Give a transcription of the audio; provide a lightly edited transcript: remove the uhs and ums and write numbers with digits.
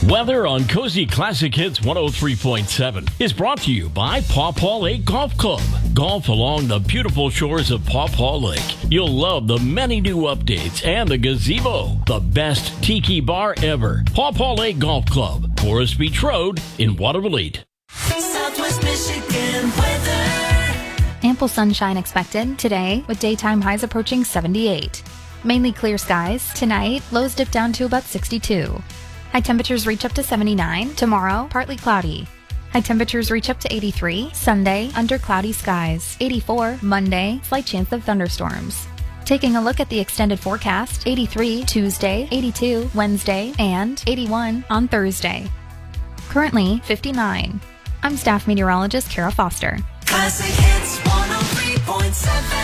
Weather on Cozy Classic Hits 103.7 is brought to you by Paw Paw Lake Golf Club. Golf along the beautiful shores of Paw Paw Lake. You'll love the many new updates and the gazebo, the best tiki bar ever. Paw Paw Lake Golf Club, Forest Beach Road in Watervliet. Southwest Michigan weather. Ample sunshine expected today with daytime highs approaching 78. Mainly clear skies. Tonight, lows dip down to about 62. High temperatures reach up to 79. Tomorrow, partly cloudy. High temperatures reach up to 83. Sunday, under cloudy skies. 84. Monday, slight chance of thunderstorms. Taking a look at the extended forecast, 83 Tuesday, 82 Wednesday, and 81 on Thursday. Currently, 59. I'm staff meteorologist Kara Foster. Classic Hits 103.7.